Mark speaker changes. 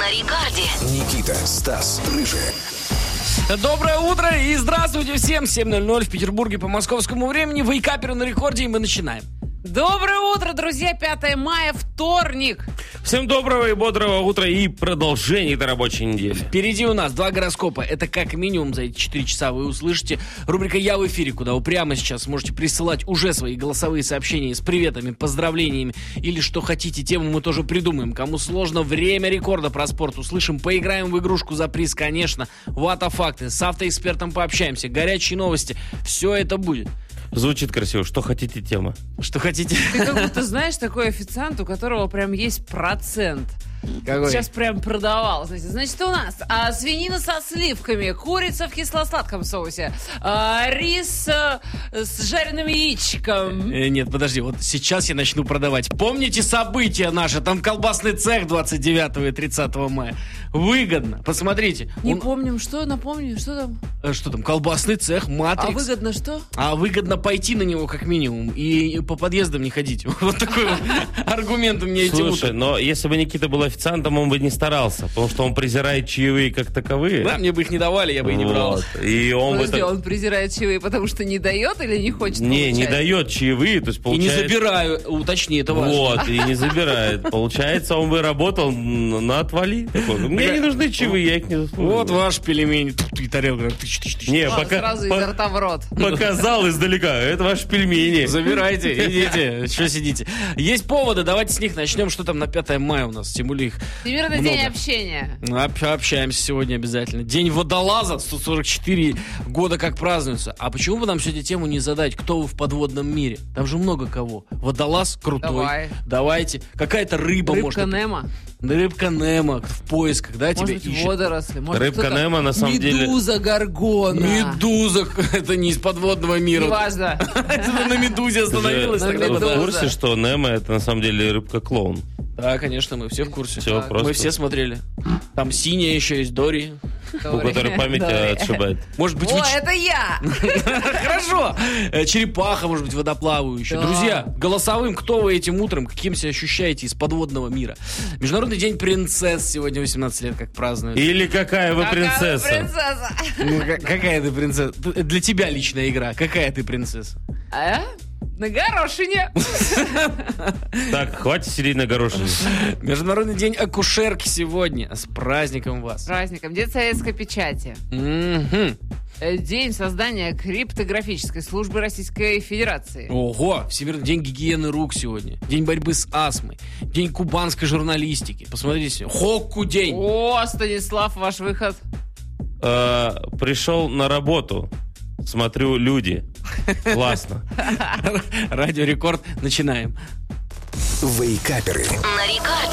Speaker 1: на Рекорде.
Speaker 2: Никита, Стас, Рыжий.
Speaker 3: Доброе утро и здравствуйте всем. 7:00 в Петербурге по московскому времени. Вейкаперы на Рекорде, и мы начинаем.
Speaker 4: Доброе утро, друзья. 5 мая, вторник.
Speaker 5: Всем доброго и бодрого утра и продолжение этой рабочей недели.
Speaker 3: Впереди у нас 2 гороскопа. Это как минимум за эти 4 часа вы услышите рубрика «Я в эфире», куда вы прямо сейчас можете присылать уже свои голосовые сообщения с приветами, поздравлениями или что хотите, тему мы тоже придумаем. Кому сложно, время рекорда про спорт услышим, поиграем в игрушку за приз, конечно. Вата-факты, с автоэкспертом пообщаемся, горячие новости. Все это будет.
Speaker 5: Звучит красиво. Что хотите, тема?
Speaker 3: Что хотите?
Speaker 4: Ты как будто знаешь такой официант, у которого прям есть процент.
Speaker 3: Какой?
Speaker 4: Сейчас прям продавал. Значит, у нас свинина со сливками, курица в кисло-сладком соусе, рис с жареным яичком.
Speaker 3: Нет, подожди, вот сейчас я начну продавать. Помните события наши? Там колбасный цех 29 и 30 мая. Выгодно. Посмотрите.
Speaker 4: Не помним, что? Напомни, что там?
Speaker 3: Что там? Колбасный цех, Матрикс.
Speaker 4: А выгодно что?
Speaker 3: А выгодно пойти на него как минимум и по подъездам не ходить. Вот такой вот аргумент у меня этим утром.
Speaker 5: Слушай, но если бы Никита был официантом, он бы не старался, потому что он презирает чаевые как таковые.
Speaker 3: Да, мне бы их не давали, я бы и не брал.
Speaker 5: Вот. И он
Speaker 4: Подожди,
Speaker 5: бы...
Speaker 4: он презирает чаевые, потому что не дает или не хочет
Speaker 5: Не
Speaker 4: получать?
Speaker 5: дает чаевые, то есть
Speaker 3: И
Speaker 5: получается...
Speaker 3: не забираю, уточни, это важно.
Speaker 5: Вот, и не забирает. Получается, он бы работал на отвали. Такой, мне не нужны чаевые, я их не заслуживаю.
Speaker 3: Вот ваш пельмень. Тут и тарелка.
Speaker 5: Не,
Speaker 4: Ладно, сразу изо рта в рот.
Speaker 5: показал издалека. Это ваши пельмени.
Speaker 3: Забирайте, идите. Что сидите? Есть поводы, давайте с них начнем. Что там на 5 мая у нас? Тем более их
Speaker 4: Всемирный
Speaker 3: много.
Speaker 4: день общения.
Speaker 3: Общаемся сегодня обязательно. День водолаза, 144 года как празднуется. А почему бы нам сегодня тему не задать, кто вы в подводном мире? Там же много кого. Водолаз крутой.
Speaker 4: Давай.
Speaker 3: Давайте. Какая-то рыба,
Speaker 4: Рыбка
Speaker 3: может.
Speaker 4: Немо.
Speaker 3: Рыбка Немо в поисках, да, тебя
Speaker 4: Может быть,
Speaker 3: ищет.
Speaker 4: водоросли. Может,
Speaker 5: Рыбка
Speaker 4: кто-то-
Speaker 5: Немо, на самом деле...
Speaker 4: Медуза Горгона.
Speaker 3: Медуза, это не из подводного мира.
Speaker 4: Неважно.
Speaker 3: Это на медузе остановилась.
Speaker 4: На
Speaker 3: тогда
Speaker 5: Вы
Speaker 4: медузе.
Speaker 5: в курсе, что Немо это на самом деле рыбка-клоун?
Speaker 3: Да, конечно, мы все в курсе.
Speaker 5: Все просто.
Speaker 3: Мы все смотрели. Там синяя еще есть, Дори.
Speaker 5: У которой память отшибает.
Speaker 3: Может быть,
Speaker 4: О, это я!
Speaker 3: Хорошо. Черепаха, может быть, водоплавающая.
Speaker 4: Да.
Speaker 3: Друзья, голосовым, кто вы этим утром, каким себя ощущаете из подводного мира? Международный день принцесс сегодня 18 лет как празднуют.
Speaker 5: Или какая вы
Speaker 4: Какая вы
Speaker 5: принцесса?
Speaker 4: принцесса?
Speaker 3: Ну, какая ты принцесса? Для тебя личная игра. Какая ты принцесса?
Speaker 4: А? На горошине.
Speaker 5: Так, хватит сидеть на горошине.
Speaker 3: Международный день акушерки сегодня. С праздником вас.
Speaker 4: С праздником. День советской печати.
Speaker 3: Мгм.
Speaker 4: День создания криптографической службы Российской Федерации.
Speaker 3: Ого, Всемирный день гигиены рук сегодня. День борьбы с астмой. День кубанской журналистики. Посмотрите, Хокку день.
Speaker 4: О, Станислав, ваш выход.
Speaker 5: Пришел на работу. Смотрю, люди. Классно.
Speaker 3: Радио Рекорд. Начинаем.
Speaker 2: Вейкаперы.
Speaker 1: На Рекорде.